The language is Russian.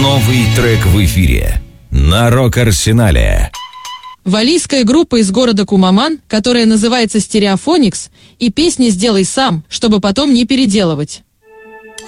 Новый трек в эфире на Рок-Арсенале. Валлийская группа из города Кумаман, которая называется «Стереофоникс», и песни «Сделай сам», чтобы потом не переделывать.